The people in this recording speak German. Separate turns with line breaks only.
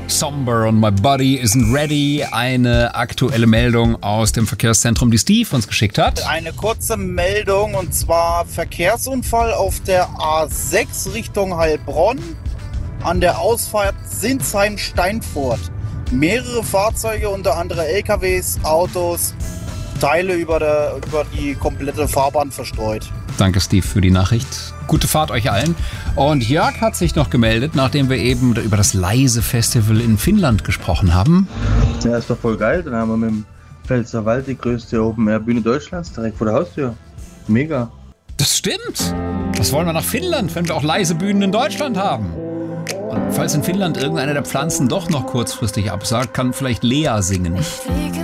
Somber und My Body Isn't Ready. Eine aktuelle Meldung aus dem Verkehrszentrum, die Steve uns geschickt hat.
Eine kurze Meldung, und zwar Verkehrsunfall auf der A6 Richtung Heilbronn an der Ausfahrt Sinsheim-Steinfurt. Mehrere Fahrzeuge, unter anderem LKWs, Autos, Teile über die komplette Fahrbahn verstreut.
Danke, Steve, für die Nachricht. Gute Fahrt euch allen. Und Jörg hat sich noch gemeldet, nachdem wir eben über das Leise-Festival in Finnland gesprochen haben.
Ja, ist doch voll geil. Dann haben wir mit dem Pfälzerwald die größte Open-Air-Bühne Deutschlands direkt vor der Haustür. Mega.
Das stimmt. Was wollen wir nach Finnland, wenn wir auch leise Bühnen in Deutschland haben? Und falls in Finnland irgendeine der Pflanzen doch noch kurzfristig absagt, kann vielleicht Lea singen.
Ich fliege